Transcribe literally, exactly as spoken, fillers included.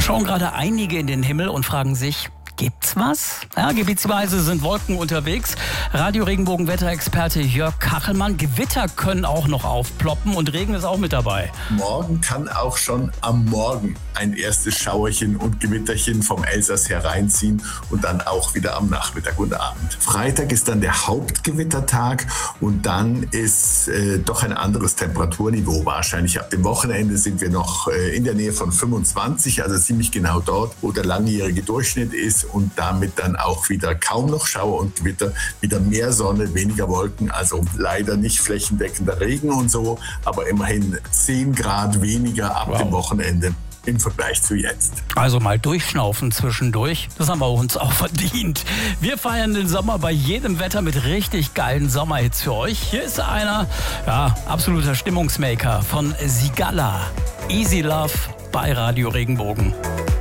schauen gerade einige in den Himmel und fragen sich, gibt's was? Ja, gebietsweise sind Wolken unterwegs. Radio-Regenbogen-Wetterexperte Jörg Kachelmann. Gewitter können auch noch aufploppen und Regen ist auch mit dabei. Morgen kann auch schon am Morgen ein erstes Schauerchen und Gewitterchen vom Elsass hereinziehen und dann auch wieder am Nachmittag und Abend. Freitag ist dann der Hauptgewittertag und dann ist äh, doch ein anderes Temperaturniveau wahrscheinlich. Ab dem Wochenende sind wir noch äh, in der Nähe von fünfundzwanzig, also ziemlich genau dort, wo der langjährige Durchschnitt ist und damit dann auch wieder kaum noch Schauer und Gewitter, wieder mehr Sonne, weniger Wolken, also leider nicht flächendeckender Regen und so, aber immerhin zehn Grad weniger ab wow. dem Wochenende im Vergleich zu jetzt. Also mal durchschnaufen zwischendurch, das haben wir uns auch verdient. Wir feiern den Sommer bei jedem Wetter mit richtig geilen Sommerhits für euch. Hier ist einer, ja, absoluter Stimmungsmaker von Sigala. Easy Love bei Radio Regenbogen.